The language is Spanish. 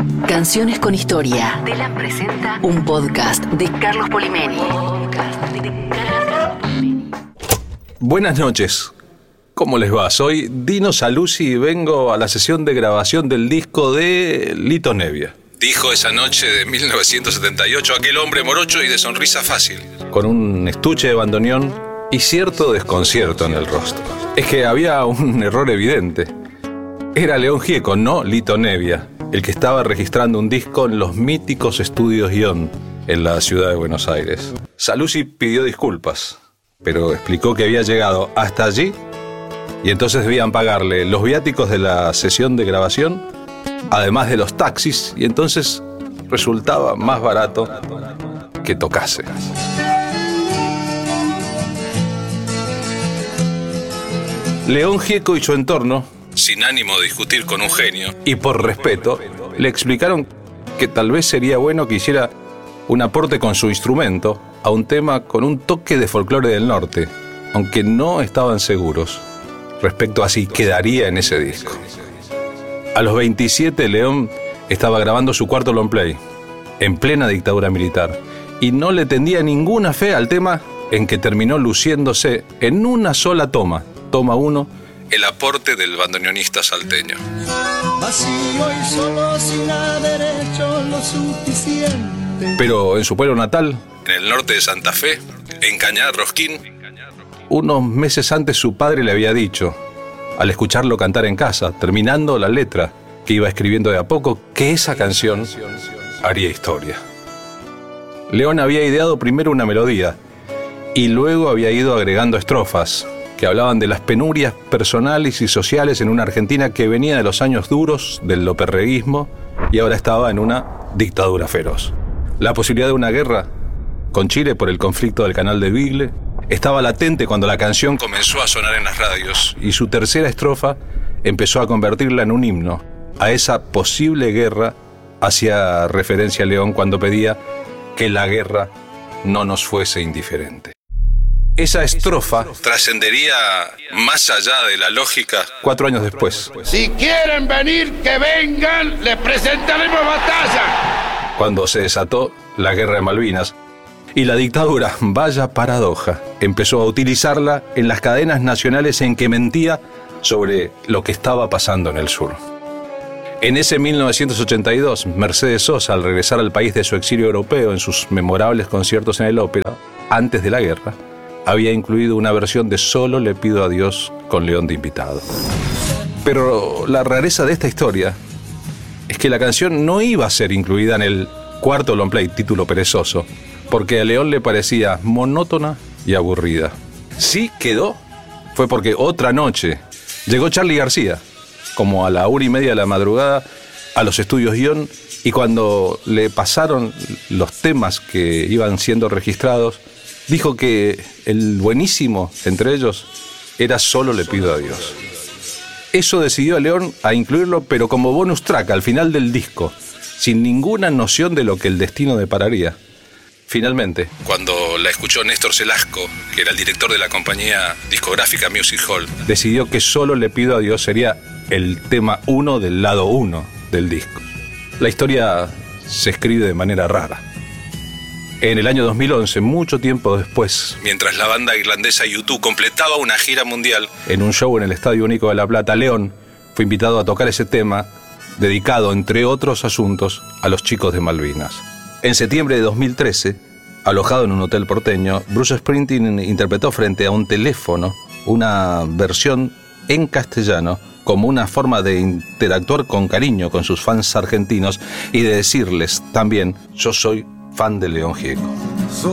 Canciones con Historia. Telam presenta un podcast de Carlos Polimeni. Buenas noches. ¿Cómo les va? Soy Dino Saluzzi y vengo a la sesión de grabación del disco de Lito Nebbia. Dijo esa noche de 1978 aquel hombre morocho y de sonrisa fácil, con un estuche de bandoneón y cierto desconcierto en el rostro. Es que había un error evidente. Era León Gieco, no Lito Nebbia, el que estaba registrando un disco en los míticos estudios Ion en la ciudad de Buenos Aires. Saluzzi pidió disculpas, pero explicó que había llegado hasta allí y entonces debían pagarle los viáticos de la sesión de grabación, además de los taxis, y entonces resultaba más barato que tocase. León Gieco y su entorno, sin ánimo de discutir con un genio y por respeto, le explicaron que tal vez sería bueno que hiciera un aporte con su instrumento a un tema con un toque de folclore del norte, aunque no estaban seguros respecto a si quedaría en ese disco. A los 27, León estaba grabando su cuarto long play, en plena dictadura militar, y no le tendía ninguna fe al tema en que terminó luciéndose en una sola toma 1, el aporte del bandoneonista salteño. Vacío y solo sin haber hecho lo suficiente. Pero en su pueblo natal, en el norte de Santa Fe, en Cañada Rosquín, unos meses antes su padre le había dicho, al escucharlo cantar en casa, terminando la letra que iba escribiendo de a poco, que esa canción haría historia. León había ideado primero una melodía y luego había ido agregando estrofas que hablaban de las penurias personales y sociales en una Argentina que venía de los años duros del loperreguismo y ahora estaba en una dictadura feroz. La posibilidad de una guerra con Chile por el conflicto del Canal de Beagle estaba latente cuando la canción comenzó a sonar en las radios y su tercera estrofa empezó a convertirla en un himno a esa posible guerra. Hacía referencia a León cuando pedía que la guerra no nos fuese indiferente. Esa estrofa trascendería más allá de la lógica 4 años después. Si quieren venir, que vengan, les presentaremos batalla. Cuando se desató la guerra de Malvinas y la dictadura, vaya paradoja, empezó a utilizarla en las cadenas nacionales en que mentía sobre lo que estaba pasando en el sur. En ese 1982, Mercedes Sosa, al regresar al país de su exilio europeo en sus memorables conciertos en el Ópera, antes de la guerra, había incluido una versión de Solo le pido a Dios con León de invitado. Pero la rareza de esta historia es que la canción no iba a ser incluida en el cuarto long play, título perezoso, porque a León le parecía monótona y aburrida. Sí quedó fue porque otra noche llegó Charly García, como a la 1:30 de la madrugada, a los estudios Ion, y cuando le pasaron los temas que iban siendo registrados, dijo que el buenísimo entre ellos era Solo le pido a Dios. Eso decidió a León a incluirlo, pero como bonus track al final del disco, sin ninguna noción de lo que el destino depararía. Finalmente, cuando la escuchó Néstor Celasco, que era el director de la compañía discográfica Music Hall, decidió que Solo le pido a Dios sería el tema 1 del lado 1 del disco. La historia se escribe de manera rara. En el año 2011, mucho tiempo después, mientras la banda irlandesa U2 completaba una gira mundial, en un show en el Estadio Único de La Plata, León fue invitado a tocar ese tema, dedicado, entre otros asuntos, a los chicos de Malvinas. En septiembre de 2013, alojado en un hotel porteño, Bruce Springsteen interpretó frente a un teléfono una versión en castellano como una forma de interactuar con cariño con sus fans argentinos y de decirles también: yo soy fan de León Gieco.